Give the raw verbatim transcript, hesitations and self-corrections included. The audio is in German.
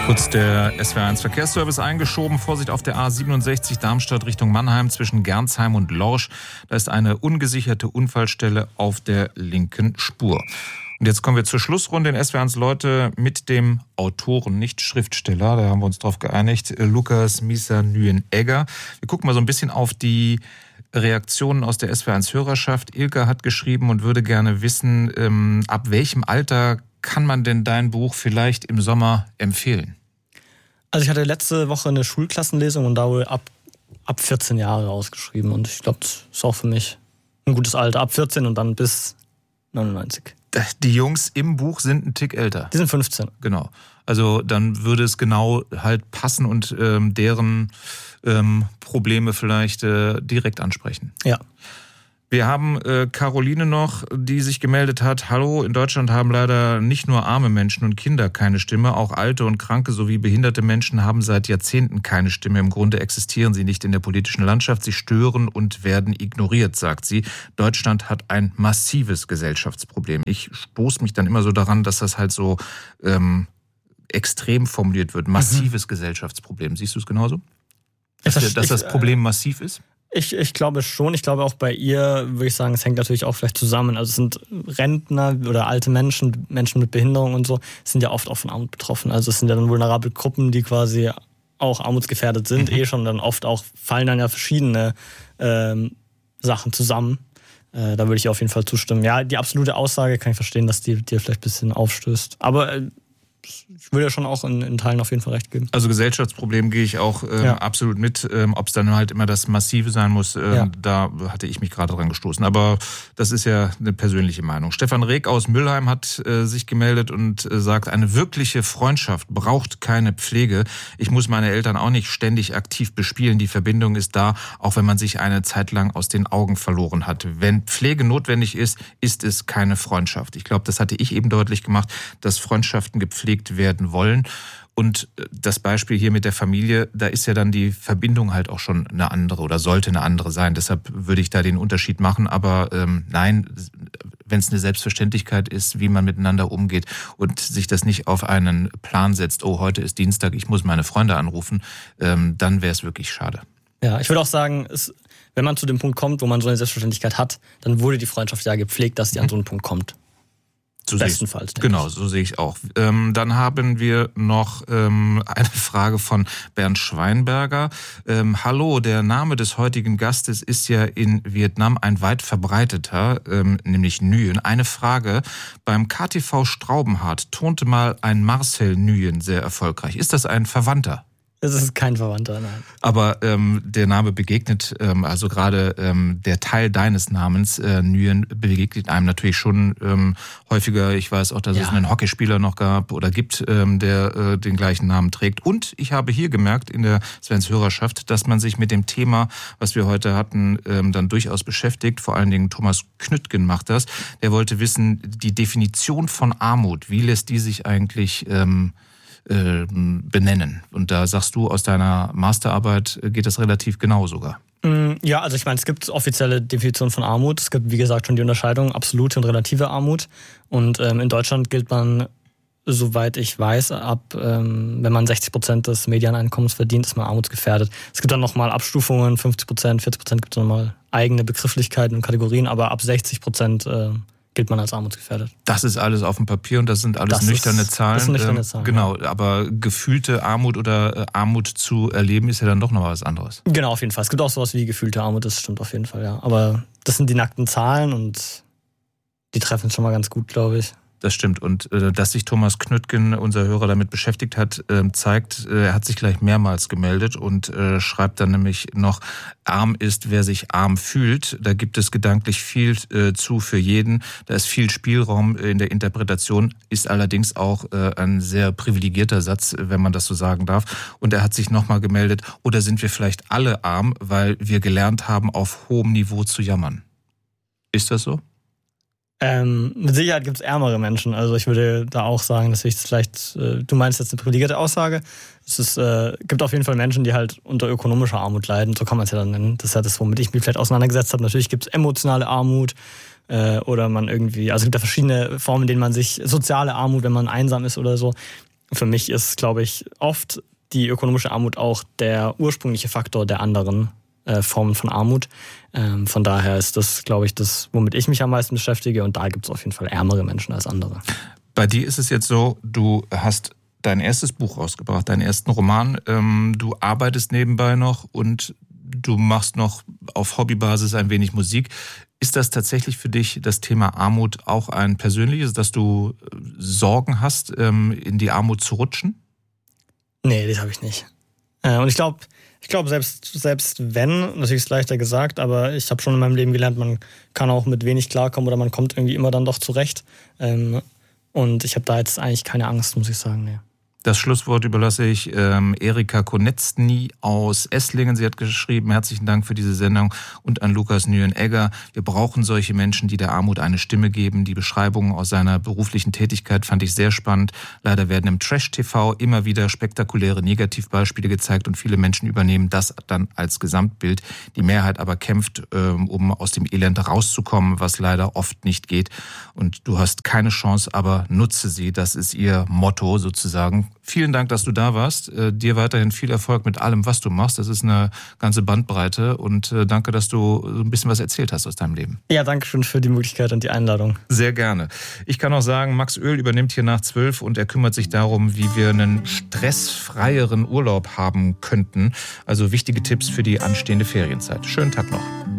Kurz der S W R eins Verkehrsservice eingeschoben. Vorsicht auf der A siebenundsechzig Darmstadt Richtung Mannheim zwischen Gernsheim und Lorsch. Da ist eine ungesicherte Unfallstelle auf der linken Spur. Und jetzt kommen wir zur Schlussrunde in S W R eins Leute mit dem Autoren, nicht Schriftsteller. Da haben wir uns drauf geeinigt. Lukas Misa-Nguyen-Egger. Wir gucken mal so ein bisschen auf die Reaktionen aus der S W R eins Hörerschaft. Ilka hat geschrieben und würde gerne wissen, ähm, ab welchem Alter kann man denn dein Buch vielleicht im Sommer empfehlen? Also ich hatte letzte Woche eine Schulklassenlesung und da wurde ab, ab vierzehn Jahre ausgeschrieben. Und ich glaube, das ist auch für mich ein gutes Alter. Ab vierzehn und dann bis neunundneunzig. Die Jungs im Buch sind ein Tick älter. Die sind fünfzehn. Genau. Also dann würde es genau halt passen und ähm, deren ähm, Probleme vielleicht äh, direkt ansprechen. Ja. Wir haben äh, Caroline noch, die sich gemeldet hat. Hallo, in Deutschland haben leider nicht nur arme Menschen und Kinder keine Stimme, auch alte und kranke sowie behinderte Menschen haben seit Jahrzehnten keine Stimme. Im Grunde existieren sie nicht in der politischen Landschaft. Sie stören und werden ignoriert, sagt sie. Deutschland hat ein massives Gesellschaftsproblem. Ich stoße mich dann immer so daran, dass das halt so ähm, extrem formuliert wird. Massives mhm. Gesellschaftsproblem. Siehst du es genauso? Dass, das, dass ich, das Problem massiv ist? Ich, ich glaube schon. Ich glaube auch bei ihr, würde ich sagen, es hängt natürlich auch vielleicht zusammen. Also es sind Rentner oder alte Menschen, Menschen mit Behinderung und so, sind ja oft auch von Armut betroffen. Also es sind ja dann vulnerable Gruppen, die quasi auch armutsgefährdet sind, mhm. eh schon. Dann oft auch fallen dann ja verschiedene ähm, Sachen zusammen. Äh, da würde ich auf jeden Fall zustimmen. Ja, die absolute Aussage kann ich verstehen, dass die dir vielleicht ein bisschen aufstößt. Aber äh, ich würde ja schon auch in, in Teilen auf jeden Fall recht geben. Also Gesellschaftsproblem gehe ich auch ähm, ja. absolut mit. Ähm, ob es dann halt immer das Massive sein muss, ähm, ja. da hatte ich mich gerade dran gestoßen. Aber das ist ja eine persönliche Meinung. Stefan Reg aus Mülheim hat äh, sich gemeldet und äh, sagt, eine wirkliche Freundschaft braucht keine Pflege. Ich muss meine Eltern auch nicht ständig aktiv bespielen. Die Verbindung ist da, auch wenn man sich eine Zeit lang aus den Augen verloren hat. Wenn Pflege notwendig ist, ist es keine Freundschaft. Ich glaube, das hatte ich eben deutlich gemacht, dass Freundschaften gepflegt werden wollen. Und das Beispiel hier mit der Familie, da ist ja dann die Verbindung halt auch schon eine andere oder sollte eine andere sein. Deshalb würde ich da den Unterschied machen. Aber ähm, nein, wenn es eine Selbstverständlichkeit ist, wie man miteinander umgeht und sich das nicht auf einen Plan setzt, oh, heute ist Dienstag, ich muss meine Freunde anrufen, ähm, dann wäre es wirklich schade. Ja, ich würde auch sagen, es, wenn man zu dem Punkt kommt, wo man so eine Selbstverständlichkeit hat, dann wurde die Freundschaft ja gepflegt, dass die an so einen Punkt kommt. So Bestenfalls. Genau, ich. so sehe ich auch. Ähm, dann haben wir noch ähm, eine Frage von Bernd Schweinberger. Ähm, Hallo, der Name des heutigen Gastes ist ja in Vietnam ein weit verbreiteter, ähm, nämlich Nguyen. Eine Frage, beim K T V Straubenhardt turnte mal ein Marcel Nguyen sehr erfolgreich. Ist das ein Verwandter? Es ist kein Verwandter, nein. Aber ähm, der Name begegnet, ähm, also gerade ähm, der Teil deines Namens, äh, Nguyen, begegnet einem natürlich schon ähm, häufiger. Ich weiß auch, dass ja. es einen Hockeyspieler noch gab oder gibt, ähm, der äh, den gleichen Namen trägt. Und ich habe hier gemerkt in der Svens Hörerschaft, dass man sich mit dem Thema, was wir heute hatten, ähm, dann durchaus beschäftigt. Vor allen Dingen Thomas Knüttgen macht das. Der wollte wissen, die Definition von Armut, wie lässt die sich eigentlich ähm, benennen. Und da sagst du, aus deiner Masterarbeit geht das relativ genau sogar. Ja, also ich meine, es gibt offizielle Definitionen von Armut. Es gibt, wie gesagt, schon die Unterscheidung absolute und relative Armut. Und ähm, in Deutschland gilt man, soweit ich weiß, ab, ähm, wenn man sechzig Prozent des Medianeinkommens verdient, ist man armutsgefährdet. Es gibt dann nochmal Abstufungen, fünfzig Prozent, vierzig Prozent gibt es nochmal eigene Begrifflichkeiten und Kategorien, aber ab sechzig Prozent äh, gilt man als armutsgefährdet. Das ist alles auf dem Papier und das sind alles das nüchterne ist, Zahlen. Das sind nüchterne Zahlen. Genau, ja. Aber gefühlte Armut oder Armut zu erleben ist ja dann doch noch was anderes. Genau, auf jeden Fall. Es gibt auch sowas wie gefühlte Armut, das stimmt auf jeden Fall, ja. Aber das sind die nackten Zahlen und die treffen es schon mal ganz gut, glaube ich. Das stimmt. Und äh, dass sich Thomas Knüttgen, unser Hörer, damit beschäftigt hat, äh, zeigt, äh, er hat sich gleich mehrmals gemeldet und äh, schreibt dann nämlich noch, arm ist, wer sich arm fühlt. Da gibt es gedanklich viel äh, zu für jeden. Da ist viel Spielraum in der Interpretation, ist allerdings auch äh, ein sehr privilegierter Satz, wenn man das so sagen darf. Und er hat sich nochmal gemeldet, oder sind wir vielleicht alle arm, weil wir gelernt haben, auf hohem Niveau zu jammern? Ist das so? Ähm, mit Sicherheit gibt es ärmere Menschen. Also ich würde da auch sagen, dass ich das vielleicht, äh, du meinst jetzt eine privilegierte Aussage. Es ist, äh, gibt auf jeden Fall Menschen, die halt unter ökonomischer Armut leiden. So kann man es ja dann nennen. Das ist ja das, womit ich mich vielleicht auseinandergesetzt habe. Natürlich gibt es emotionale Armut äh, oder man irgendwie, also es gibt ja verschiedene Formen, in denen man sich, soziale Armut, wenn man einsam ist oder so. für mich ist, glaube ich, oft die ökonomische Armut auch der ursprüngliche Faktor der anderen äh, Formen von Armut. Ähm, von daher ist das, glaube ich, das, womit ich mich am meisten beschäftige. Und da gibt es auf jeden Fall ärmere Menschen als andere. Bei dir ist es jetzt so, du hast dein erstes Buch rausgebracht, deinen ersten Roman. Ähm, du arbeitest nebenbei noch und du machst noch auf Hobbybasis ein wenig Musik. Ist das tatsächlich für dich das Thema Armut auch ein persönliches, dass du Sorgen hast, ähm, in die Armut zu rutschen? Nee, das habe ich nicht. Äh, und ich glaube, ich glaube selbst, selbst wenn, natürlich ist es leichter gesagt, aber ich habe schon in meinem Leben gelernt, man kann auch mit wenig klarkommen oder man kommt irgendwie immer dann doch zurecht. Ähm, und ich habe da jetzt eigentlich keine Angst, muss ich sagen. Nee. Das Schlusswort überlasse ich ähm, Erika Konetzny aus Esslingen. Sie hat geschrieben, herzlichen Dank für diese Sendung, und an Lukas Nguyen-Egger. Wir brauchen solche Menschen, die der Armut eine Stimme geben. Die Beschreibungen aus seiner beruflichen Tätigkeit fand ich sehr spannend. Leider werden im Trash-T V immer wieder spektakuläre Negativbeispiele gezeigt und viele Menschen übernehmen das dann als Gesamtbild. Die Mehrheit aber kämpft, ähm, um aus dem Elend rauszukommen, was leider oft nicht geht. Und du hast keine Chance, aber nutze sie. Das ist ihr Motto sozusagen. Vielen Dank, dass du da warst. Äh, dir weiterhin viel Erfolg mit allem, was du machst. Das ist eine ganze Bandbreite. Und äh, danke, dass du so ein bisschen was erzählt hast aus deinem Leben. Ja, danke schön für die Möglichkeit und die Einladung. Sehr gerne. Ich kann auch sagen, Max Oehl übernimmt hier nach zwölf und er kümmert sich darum, wie wir einen stressfreieren Urlaub haben könnten. Also wichtige Tipps für die anstehende Ferienzeit. Schönen Tag noch.